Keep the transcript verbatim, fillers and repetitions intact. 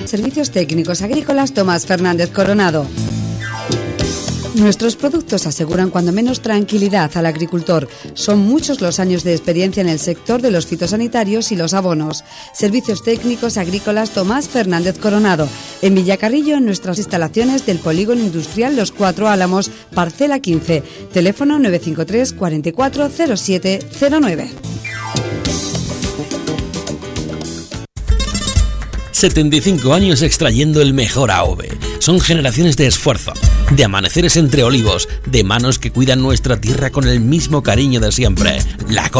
Servicios técnicos agrícolas Tomás Fernández Coronado. Nuestros productos aseguran cuando menos tranquilidad al agricultor. Son muchos los años de experiencia en el sector de los fitosanitarios y los abonos. Servicios técnicos agrícolas Tomás Fernández Coronado. En Villacarrillo, en nuestras instalaciones del Polígono Industrial Los Cuatro Álamos, parcela quince. Teléfono nueve cinco tres, cuatro cuatro cero siete cero nueve. setenta y cinco años extrayendo el mejor A O V. Son generaciones de esfuerzo, de amaneceres entre olivos, de manos que cuidan nuestra tierra con el mismo cariño de siempre. La